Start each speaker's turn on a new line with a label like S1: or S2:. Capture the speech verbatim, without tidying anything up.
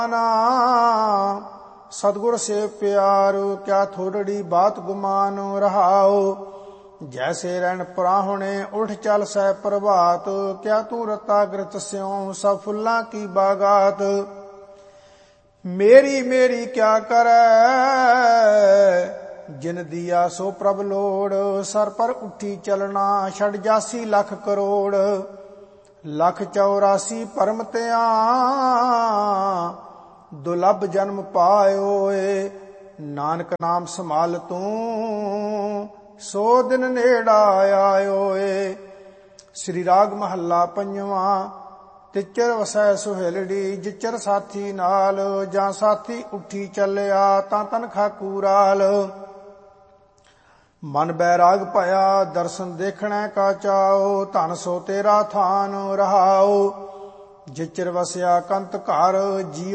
S1: सतगुर से प्यार क्या थोड़ी बात गुमान रहाओ। जैसे रैन पराहुणे उठ चल सह प्रभात क्या तू रता गृत स्यों सब फुल्लां की बागात। मेरी मेरी क्या करे जिन दिया सो प्रभ लोड़ सर पर उठी चलना छड़ जासी लख करोड़। लख चौरासी परम त्या दुलभ जन्म पायोए नानक नाम संभाल तू सो दिन नेड़ा आयोए। श्री राग महला पंजवा। तिचर वसै सुहेलड़ी जिचर साथी नाल जां साथी उठी चलिया तां तन खाकूराल। मन बैराग भया दर्शन देखने का चाओ धन सो तेरा थान रहाओ। जिचर वसया कंत घर जी